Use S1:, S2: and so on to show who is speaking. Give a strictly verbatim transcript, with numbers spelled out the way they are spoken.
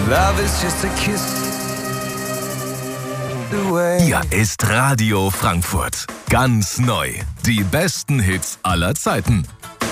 S1: Love is just a kiss away.
S2: Hier ist Radio Frankfurt. Ganz neu. Die besten Hits aller Zeiten.